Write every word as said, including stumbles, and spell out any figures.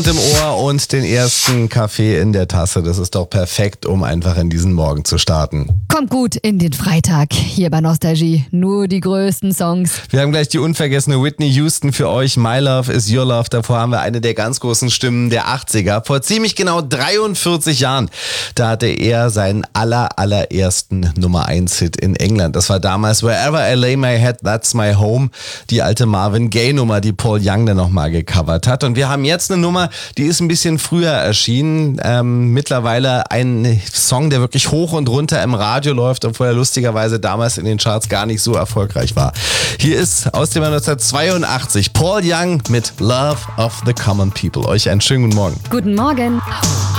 im Ohr und den ersten Kaffee in der Tasse. Das ist doch perfekt, um einfach in diesen Morgen zu starten. Kommt gut in den Freitag hier bei Nostalgie. Nur die größten Songs. Wir haben gleich die unvergessene Whitney Houston für euch. My Love is Your Love. Davor haben wir eine der ganz großen Stimmen der achtziger. Vor ziemlich genau dreiundvierzig Jahren, da hatte er seinen aller, allerersten Nummer eins Hit in England. Das war damals Wherever I Lay My Head, That's My Home. Die alte Marvin Gaye Nummer, die Paul Young dann nochmal gecovert hat. Und wir haben jetzt eine Nummer, die ist ein bisschen früher erschienen. Ähm, mittlerweile ein Song, der wirklich hoch und runter im Radio läuft, obwohl er lustigerweise damals in den Charts gar nicht so erfolgreich war. Hier ist aus dem Jahr neunzehnhundertzweiundachtzig Paul Young mit Love of the Common People. Euch einen schönen guten Morgen. Guten Morgen.